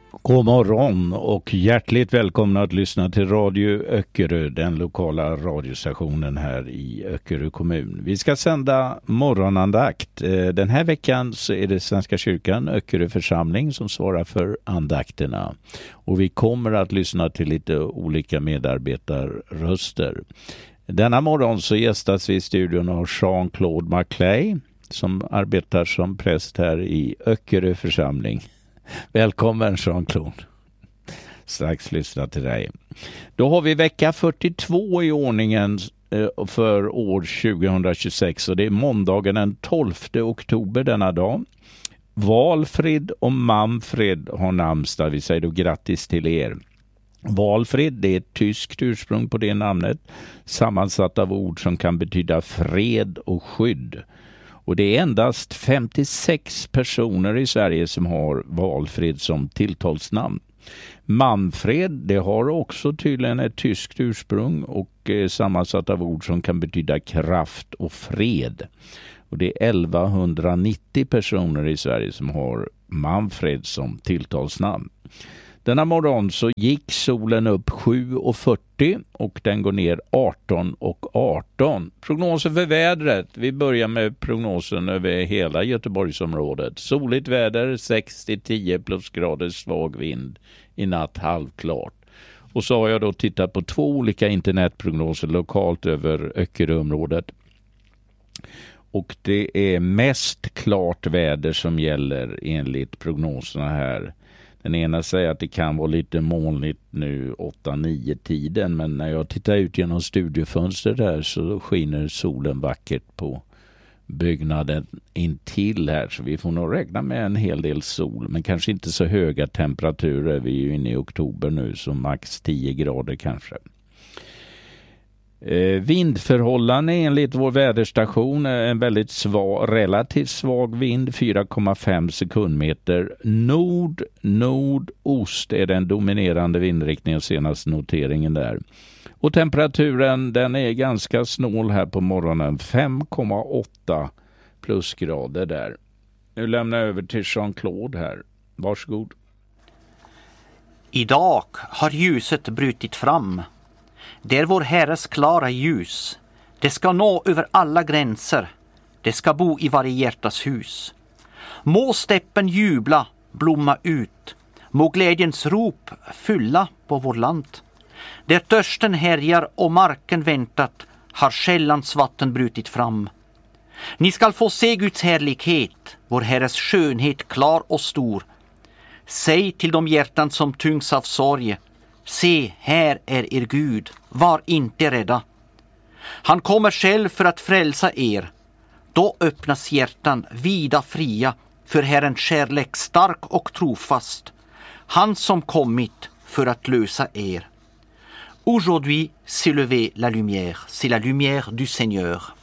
God morgon och hjärtligt välkomna att lyssna till Radio Öckerö, den lokala radiostationen här i Öckerö kommun. Vi ska sända morgonandakt. Den här veckan så är det Svenska kyrkan, Öckerö församling, som svarar för andakterna. Och vi kommer att lyssna till lite olika medarbetarröster. Denna morgon så gästas vi i studion av Jean-Claude Maclay som arbetar som präst här i Öckerö församling. Välkommen Jean-Claude. Strax lyssna till dig. Då har vi vecka 42 i ordningen för år 2026 och det är måndagen den 12 oktober denna dag. Valfrid och Manfred har namnsdag. Vi säger då grattis till er. Valfrid, det är ett tyskt ursprung på det namnet, sammansatt av ord som kan betyda fred och skydd. Och det är endast 56 personer i Sverige som har Valfrid som tilltalsnamn. Manfred, det har också tydligen ett tyskt ursprung och sammansatt av ord som kan betyda kraft och fred. Och det är 1190 personer i Sverige som har Manfred som tilltalsnamn. Denna morgon så gick solen upp 7:40 och den går ner 18:18. Prognosen för vädret. Vi börjar med prognosen över hela Göteborgsområdet. Soligt väder, 6-10 plusgrader, svag vind. I natt halvklart. Och så har jag då tittat på 2 olika internetprognoser lokalt över Öckeröområdet. Och det är mest klart väder som gäller enligt prognoserna här. Den ena säger att det kan vara lite molnigt nu 8-9 tiden, men när jag tittar ut genom studiofönster där så skiner solen vackert på byggnaden intill här, så vi får nog räkna med en hel del sol, men kanske inte så höga temperaturer. Vi är ju inne i oktober nu, så max 10 grader kanske. Vindförhållanden enligt vår väderstation är en väldigt relativt svag vind, 4,5 sekundmeter. Nordost är den dominerande vindriktningen, senaste noteringen där. Och temperaturen, den är ganska snål här på morgonen, 5,8 plusgrader där. Nu lämnar jag över till Jean-Claude här. Varsågod. Idag har ljuset brutit fram. Det är vår Herres klara ljus. Det ska nå över alla gränser. Det ska bo i varje hjärtas hus. Må steppen jubla, blomma ut. Må glädjens rop fylla på vår land. Där törsten härjar och marken väntat har källans vatten brutit fram. Ni skall få se Guds härlighet, vår Herres skönhet klar och stor. Säg till de hjärtan som tyngs av sorg: se, här är er Gud, var inte rädda. Han kommer själv för att frälsa er. Då öppnas hjärtan vida fria för Herrens kärlek stark och trofast. Han som kommit för att lösa er. Aujourd'hui s'est levée la lumière, c'est la lumière du Seigneur.